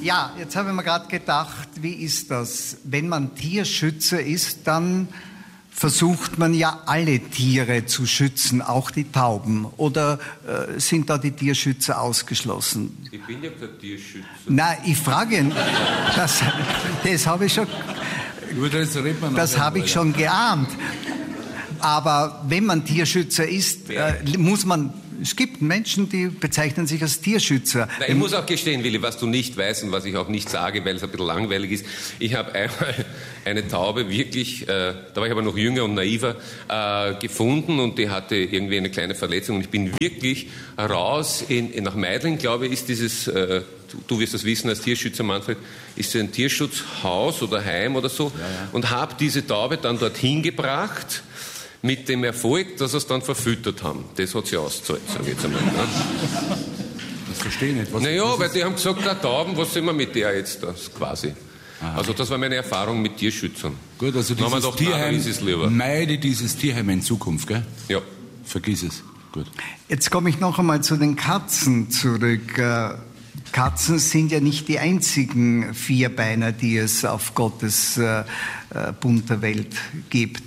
Ja, jetzt habe ich mir gerade gedacht, wie ist das? Wenn man Tierschützer ist, dann versucht man ja alle Tiere zu schützen, auch die Tauben. Oder sind da die Tierschützer ausgeschlossen? Ich bin ja kein Tierschützer. Nein, ich frage ihn. Das habe ich schon, das habe ich schon geahnt. Aber wenn man Tierschützer ist, muss man... Es gibt Menschen, die bezeichnen sich als Tierschützer. Na, ich muss auch gestehen, Willi, was du nicht weißt und was ich auch nicht sage, weil es ein bisschen langweilig ist. Ich habe einmal eine Taube wirklich, da war ich aber noch jünger und naiver, gefunden und die hatte irgendwie eine kleine Verletzung. Und ich bin wirklich raus, nach Meidling, glaube ich, ist dieses, du wirst das wissen als Tierschützer, Manfred, ist ein Tierschutzhaus oder Heim oder so, und habe diese Taube dann dorthin gebracht, mit dem Erfolg, dass sie es dann verfüttert haben. Das hat sie ausgezahlt, sage ich jetzt einmal. Ne? Das verstehe ich nicht. Weil die haben gesagt, na Tauben, was soll man mit der jetzt, das quasi. Aha. Also das war meine Erfahrung mit Tierschützern. Gut, also dieses Tierheim, meide dieses Tierheim in Zukunft, gell? Ja. Vergiss es. Gut. Jetzt komme ich noch einmal zu den Katzen zurück. Katzen sind ja nicht die einzigen Vierbeiner, die es auf Gottes bunter Welt gibt.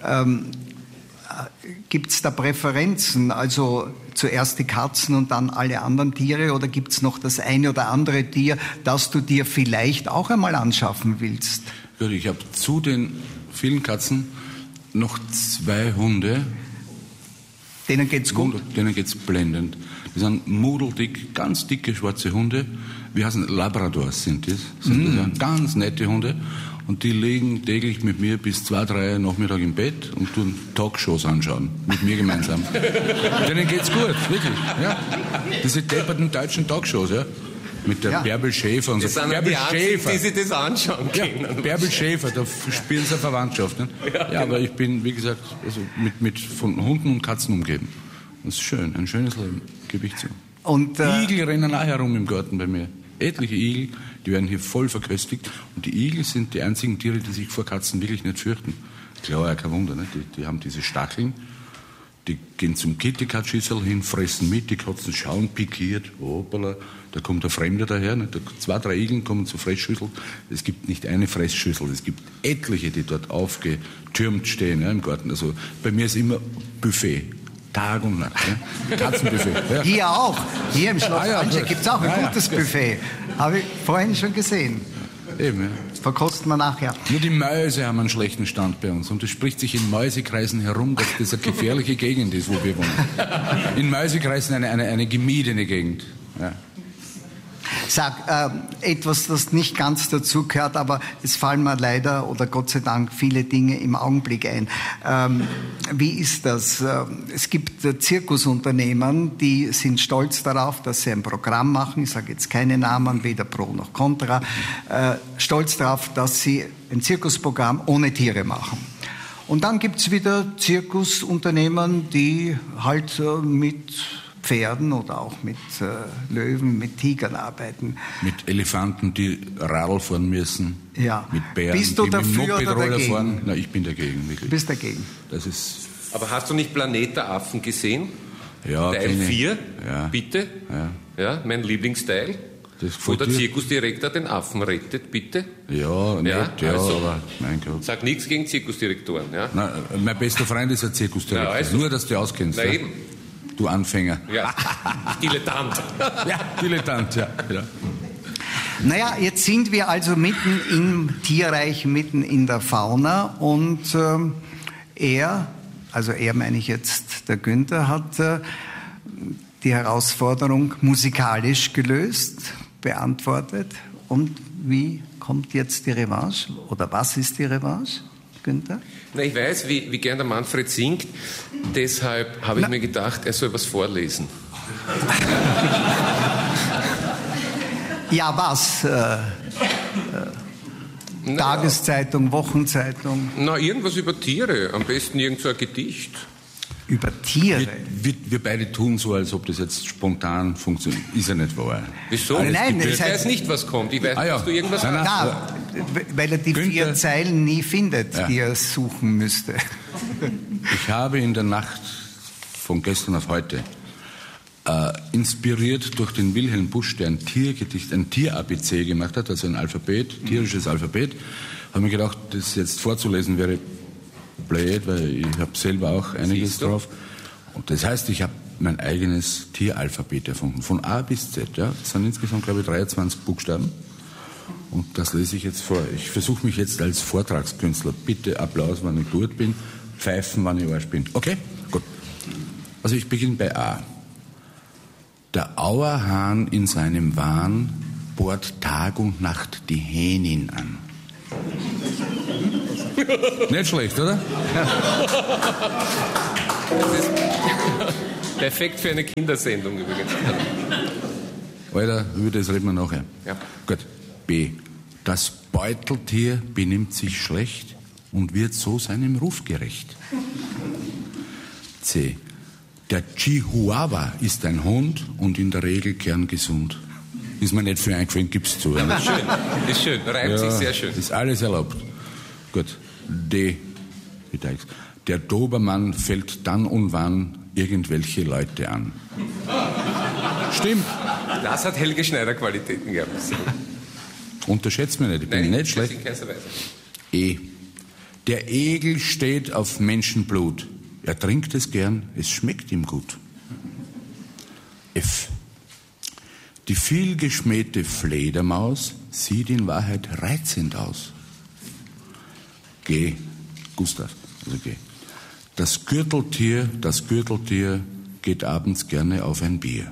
Gibt es da Präferenzen, also zuerst die Katzen und dann alle anderen Tiere, oder gibt es noch das eine oder andere Tier, das du dir vielleicht auch einmal anschaffen willst? Gut, ich habe zu den vielen Katzen noch 2 Hunde. Denen geht's gut? Denen geht's blendend. Die sind mudeldick, ganz dicke schwarze Hunde. Wie heißen Labradors sind das? Das ganz nette Hunde. Und die liegen täglich mit mir bis 2, 3 Nachmittag im Bett und tun Talkshows anschauen. Mit mir gemeinsam. Denen geht's gut, wirklich. Ja. Diese depperten deutschen Talkshows, ja. Mit der Bärbel Schäfer und so. Das sind Bärbel die Schäfer, die sich das anschauen können. Ja, Bärbel Schäfer, da spielen sie eine Verwandtschaft. Ne? Ja, aber ich bin, wie gesagt, also mit von Hunden und Katzen umgeben. Das ist schön, ein schönes Leben, gebe ich zu. Und Igel rennen auch herum im Garten bei mir. Etliche Igel, die werden hier voll verköstigt. Und die Igel sind die einzigen Tiere, die sich vor Katzen wirklich nicht fürchten. Klar, ja, kein Wunder, ne? Die haben diese Stacheln, die gehen zum Kitty-Cat-Schüssel hin, fressen mit, die Katzen schauen pikiert, hoppala, da kommt der Fremde daher, ne? 2, 3 Igeln kommen zur Fressschüssel. Es gibt nicht eine Fressschüssel, es gibt etliche, die dort aufgetürmt stehen, ja, im Garten. Also bei mir ist immer Buffet. Tag und Nacht. Ne? Katzenbuffet. Ja. Hier auch. Hier im Schloss gibt es auch ein gutes Buffet. Habe ich vorhin schon gesehen. Eben, ja. Verkosten wir nachher. Nur die Mäuse haben einen schlechten Stand bei uns. Und es spricht sich in Mäusekreisen herum, dass das eine gefährliche Gegend ist, wo wir wohnen. In Mäusekreisen eine gemiedene Gegend. Ja. Sag, etwas, das nicht ganz dazu gehört, aber es fallen mir leider oder Gott sei Dank viele Dinge im Augenblick ein. Wie ist das? Es gibt Zirkusunternehmen, die sind stolz darauf, dass sie ein Programm machen, ich sage jetzt keine Namen, weder pro noch contra, stolz darauf, dass sie ein Zirkusprogramm ohne Tiere machen. Und dann gibt es wieder Zirkusunternehmen, die halt mit Pferden oder auch mit Löwen, mit Tigern arbeiten. Mit Elefanten, die Radl fahren müssen. Ja. Mit Bären, bist du die dafür mit dem Mopedroller oder dagegen? fahren. Nein, ich bin dagegen, wirklich. Du bist dagegen? Das ist... Aber hast du nicht Planet der Affen gesehen? Ja, Teil 4, ja. Bitte. Ja, mein Lieblingsteil. Wo der Zirkusdirektor den Affen rettet, bitte. Ja, nett, also, aber mein Gott. Sag nichts gegen Zirkusdirektoren. Ja? Nein, mein bester Freund ist ein Zirkusdirektor. Ja, also. Nur, dass du auskennst. Na eben. Du Anfänger. Ja, Dilettant. Ja, Dilettant, ja. Naja, jetzt sind wir also mitten im Tierreich, mitten in der Fauna und er meine ich jetzt, der Günther, hat die Herausforderung musikalisch gelöst, beantwortet. Und wie kommt jetzt die Revanche? Oder was ist die Revanche, Günther? Na, ich weiß, wie gern der Manfred singt, deshalb habe ich mir gedacht, er soll was vorlesen. Ja, was? Tageszeitung, Wochenzeitung? Na, irgendwas über Tiere, am besten irgend so ein Gedicht. Über Tiere? Wir beide tun so, als ob das jetzt spontan funktioniert. Ist ja nicht wahr. Wieso? Nein, ich weiß nicht, was kommt. Ich weiß nicht, dass du irgendwas hast. Nein, weil er die Günther, 4 Zeilen nie findet, die er suchen müsste. Ich habe in der Nacht von gestern auf heute inspiriert durch den Wilhelm Busch, der ein Tier-ABC gemacht hat, also ein Alphabet, tierisches Alphabet, habe ich gedacht, das jetzt vorzulesen wäre blöd, weil ich habe selber auch einiges drauf. Und das heißt, ich habe mein eigenes Tieralphabet erfunden, von A bis Z. Ja. Das sind insgesamt, glaube ich, 23 Buchstaben. Und das lese ich jetzt vor. Ich versuche mich jetzt als Vortragskünstler. Bitte Applaus, wenn ich gut bin. Pfeifen, wenn ich Arsch bin. Okay? Gut. Also ich beginne bei A. Der Auerhahn in seinem Wahn bohrt Tag und Nacht die Hähnin an. Nicht schlecht, oder? Das ist perfekt für eine Kindersendung übrigens. Alter, über das reden wir nachher. Ja. Gut. B. Das Beuteltier benimmt sich schlecht und wird so seinem Ruf gerecht. C. Der Chihuahua ist ein Hund und in der Regel kerngesund. Ist mir nicht viel eingefallen, gib's zu. Ja, ist schön, reimt sich sehr schön. Ist alles erlaubt. Gut. D. Der Dobermann fällt dann und wann irgendwelche Leute an. Stimmt. Das hat Helge Schneider Qualitäten gehabt. Unterschätzt mich nicht, ich bin nicht schlecht. E. Der Egel steht auf Menschenblut. Er trinkt es gern, es schmeckt ihm gut. F. Die vielgeschmähte Fledermaus sieht in Wahrheit reizend aus. G. Gustav, also G. Das Gürteltier geht abends gerne auf ein Bier.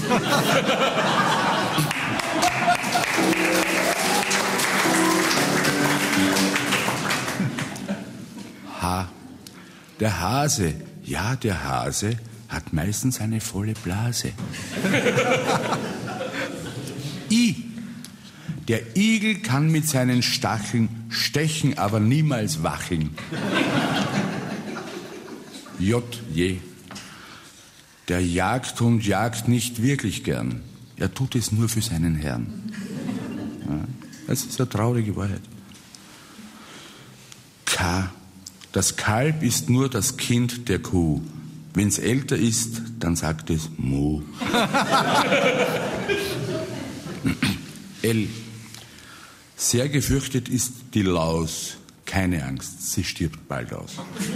H. Der Hase, ja, der Hase hat meistens eine volle Blase. I. Der Igel kann mit seinen Stacheln stechen, aber niemals wacheln. J. Der Jagdhund jagt nicht wirklich gern. Er tut es nur für seinen Herrn. Ja, das ist eine traurige Wahrheit. K. Das Kalb ist nur das Kind der Kuh. Wenn es älter ist, dann sagt es Mu. L. Sehr gefürchtet ist die Laus. Keine Angst, sie stirbt bald aus.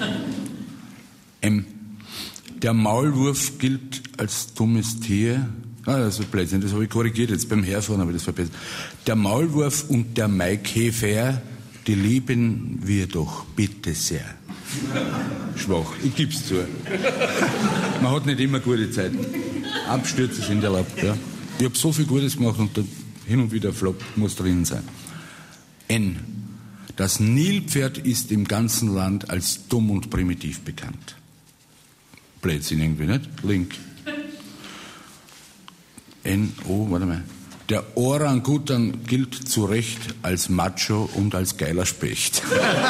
M. Der Maulwurf gilt als dummes Tier. Also Blödsinn, das habe ich korrigiert jetzt beim Herfahren, aber das verbessert. Der Maulwurf und der Maikäfer, die lieben wir doch bitte sehr. Schwach, ich gib's zu. Man hat nicht immer gute Zeiten. Abstürze sind erlaubt. Ja. Ich habe so viel Gutes gemacht und dann hin und wieder Flop muss drin sein. N. Das Nilpferd ist im ganzen Land als dumm und primitiv bekannt. Blödsinn irgendwie, nicht? Link. N-O, warte mal. Der Orangutan gilt zu Recht als Macho und als geiler Specht.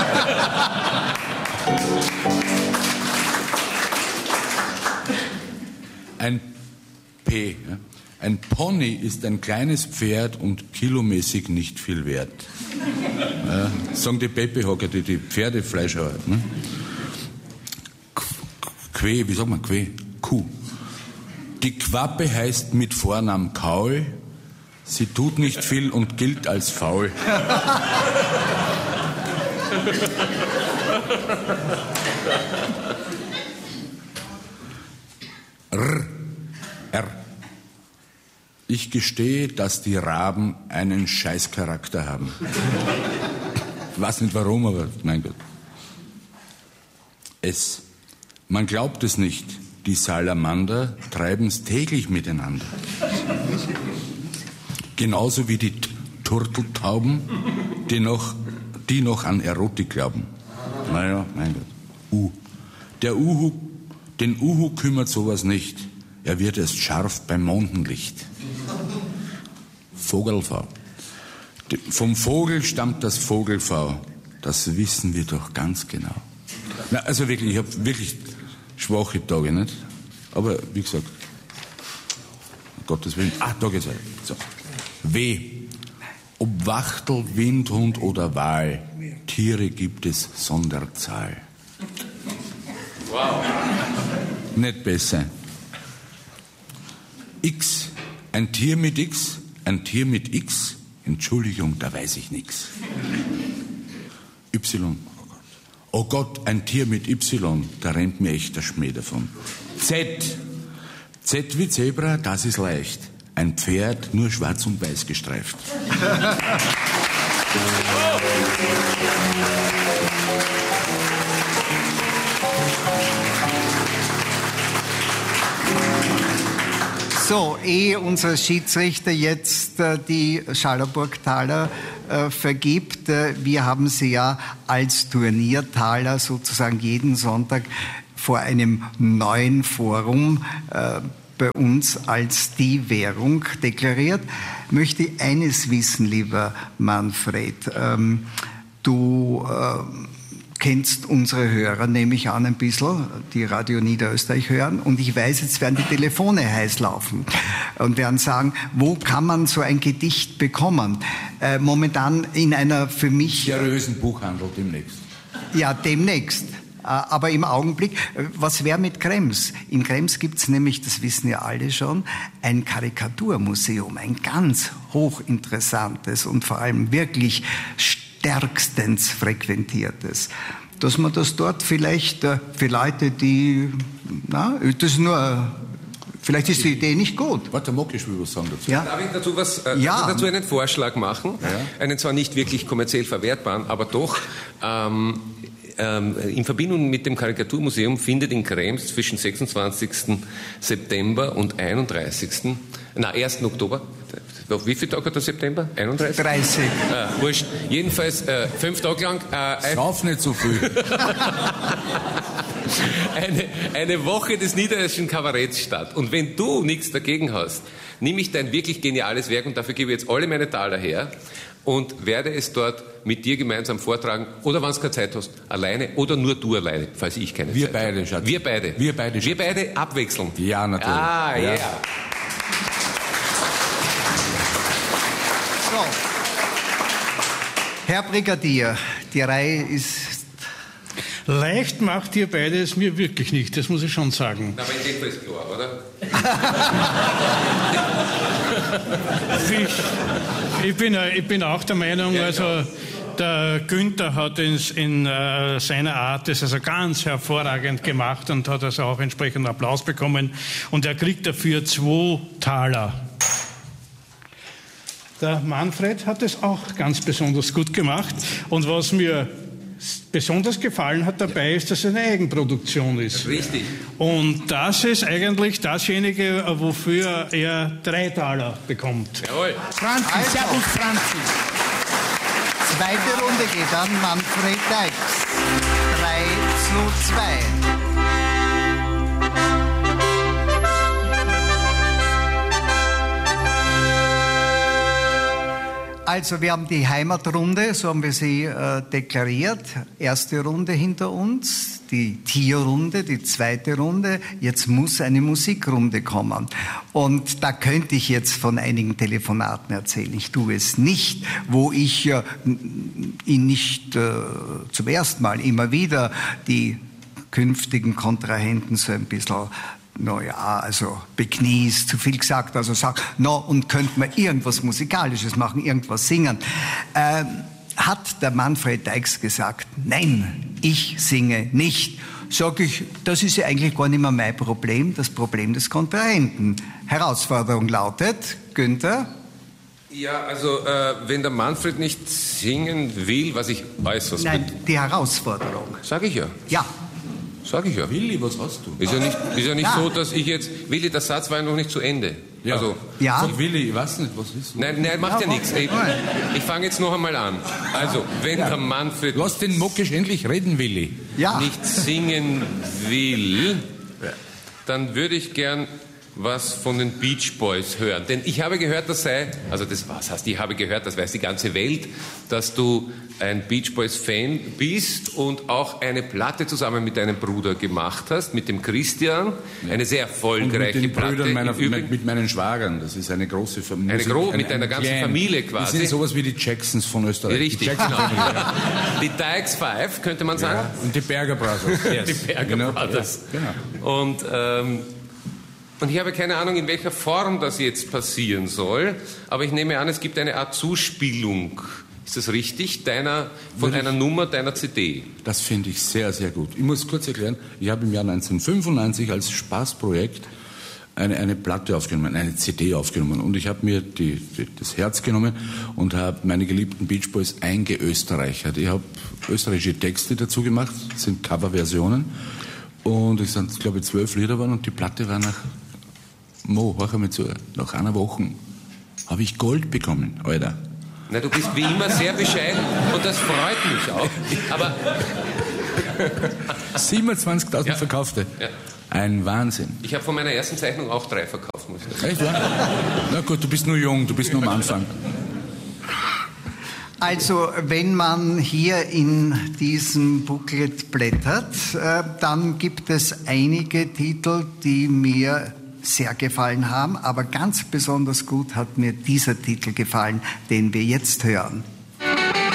Ein P. Ja. Ein Pony ist ein kleines Pferd und kilomäßig nicht viel wert. Ja, sagen die Pepe-Hocker, die Pferdefleischer. Ne? Quä, wie sagt man Quä? Kuh. Die Quappe heißt mit Vornamen Kaul. Sie tut nicht viel und gilt als faul. R. Ich gestehe, dass die Raben einen Scheißcharakter haben. Ich weiß nicht warum, aber mein Gott. S. Man glaubt es nicht, die Salamander treiben's täglich miteinander. Genauso wie die Turteltauben, die noch an Erotik glauben. Naja, mein Gott. Den Uhu kümmert sowas nicht. Er wird erst scharf beim Mondenlicht. Vogelfau. Vom Vogel stammt das Vogelfau. Das wissen wir doch ganz genau. Na, also wirklich, ich habe wirklich schwache Tage, nicht? Aber wie gesagt, um Gottes Willen. Da geht's weiter. So. W. Ob Wachtel, Windhund oder Wal, Tiere gibt es Sonderzahl. Wow. Nicht besser. X, ein Tier mit X, ein Tier mit X, Entschuldigung, da weiß ich nichts. Y, oh Gott, ein Tier mit Y, da rennt mir echt der Schmäh davon. Z, Z wie Zebra, das ist leicht. Ein Pferd, nur schwarz und weiß gestreift. So, ehe unser Schiedsrichter jetzt die Schallerburg-Taler vergibt, wir haben sie ja als Turniertaler sozusagen jeden Sonntag vor einem neuen Forum bei uns als die Währung deklariert. Möchte eines wissen, lieber Manfred. Du kennst unsere Hörer, nehme ich an, ein bisschen, die Radio Niederösterreich hören. Und ich weiß, jetzt werden die Telefone heiß laufen und werden sagen, wo kann man so ein Gedicht bekommen? Momentan in einer für mich... seriösen Buchhandel demnächst. Ja, demnächst. Aber im Augenblick, was wäre mit Krems? In Krems gibt's nämlich, das wissen ja alle schon, ein Karikaturmuseum, ein ganz hochinteressantes und vor allem wirklich stärkstens frequentiertes. Dass man das dort vielleicht für Leute, die, das ist nur, vielleicht ist die Idee nicht gut. Warte, Mokisch will was sagen dazu. Ja. Darf ich dazu dazu einen Vorschlag machen? Ja. Einen zwar nicht wirklich kommerziell verwertbaren, aber doch... in Verbindung mit dem Karikaturmuseum findet in Krems zwischen 26. September und 1. Oktober. Wie viele Tage hat der September? 31? 30. Wurscht. Jedenfalls 5 Tage lang. Sauf nicht so viel. eine Woche des niederösterreichischen Kabaretts statt. Und wenn du nichts dagegen hast, nimm ich dein wirklich geniales Werk und dafür gebe ich jetzt alle meine Taler her und werde es dort mit dir gemeinsam vortragen oder, wenn du keine Zeit hast, alleine oder nur du alleine, falls ich keine Zeit habe. Schatz. Wir beide. Wir beide abwechselnd. Ja, natürlich. Ah, ja. Yeah. So. Herr Brigadier, die Reihe ist... Leicht macht ihr beide es mir wirklich nicht, das muss ich schon sagen. Aber in dem Fall ist klar, oder? Ich bin auch der Meinung, also der Günther hat in seiner Art das also ganz hervorragend gemacht und hat also auch entsprechend Applaus bekommen und er kriegt dafür 2 Taler. Der Manfred hat es auch ganz besonders gut gemacht und was mir besonders gefallen hat dabei ist, dass es eine Eigenproduktion ist. Richtig. Und das ist eigentlich dasjenige, wofür er 3 Taler bekommt. Jawohl. Franzi, servus Franzi. Zweite Runde geht an Manfred Deix. 3:2. Also wir haben die Heimatrunde, so haben wir sie deklariert. Erste Runde hinter uns, die Tierrunde, die zweite Runde. Jetzt muss eine Musikrunde kommen. Und da könnte ich jetzt von einigen Telefonaten erzählen. Ich tue es nicht, wo ich ihn nicht zum ersten Mal immer wieder die künftigen Kontrahenten so ein bisschen also bekniest, zu viel gesagt, also sagt, und könnte man irgendwas Musikalisches machen, irgendwas singen. Hat der Manfred Deix gesagt, nein, ich singe nicht. Sag ich, das ist ja eigentlich gar nicht mehr mein Problem, das Problem des Kontrahenten. Herausforderung lautet, Günther? Ja, also wenn der Manfred nicht singen will, was ich äußerst... Nein, die Herausforderung. Sag ich ja. Ja. Sag ich ja. Willi, was hast du? Ist ja nicht so, dass ich jetzt... Willi, der Satz war ja noch nicht zu Ende. Ja. Also, ja. Sag Willi, ich weiß nicht, was ist. Nein, macht ja nichts. Ich fange jetzt noch einmal an. Also, wenn der Manfred... Lass den Mokisch endlich reden, Willi. Ja. Nicht singen will, dann würde ich gern was von den Beach Boys hören. Denn ich habe gehört, das heißt, ich habe gehört, das weiß die ganze Welt, dass du ein Beach Boys Fan bist und auch eine Platte zusammen mit deinem Bruder gemacht hast, mit dem Christian. Ja. Eine sehr erfolgreiche und mit den Platte. Brüdern mit meinen Schwagern. Das ist eine große Familie. Mit deiner ganzen Familie quasi. Das sind sowas wie die Jacksons von Österreich. Richtig, genau. Die Dykes Five, könnte man sagen. Ja. Und die Berger Brothers. Yes. Die Berger Brothers. Ja, genau. Und Und ich habe keine Ahnung, in welcher Form das jetzt passieren soll, aber ich nehme an, es gibt eine Art Zuspielung. Ist das richtig? Von einer Nummer deiner CD? Das finde ich sehr, sehr gut. Ich muss kurz erklären, ich habe im Jahr 1995 als Spaßprojekt eine Platte aufgenommen, eine CD aufgenommen. Und ich habe mir das Herz genommen und habe meine geliebten Beach Boys eingeösterreichert. Ich habe österreichische Texte dazu gemacht, das sind Coverversionen. Und es sind, glaube ich, 12 Lieder waren und die Platte war nach hör mir zu, nach einer Woche habe ich Gold bekommen, Alter. Na, du bist wie immer sehr bescheiden und das freut mich auch. Aber 27.000 verkaufte. Ja. Ein Wahnsinn. Ich habe von meiner ersten Zeichnung auch 3 verkauft, muss ich sagen. Echt, ja? Na gut, du bist nur jung, du bist nur am Anfang. Also, wenn man hier in diesem Booklet blättert, dann gibt es einige Titel, die mir sehr gefallen haben, aber ganz besonders gut hat mir dieser Titel gefallen, den wir jetzt hören.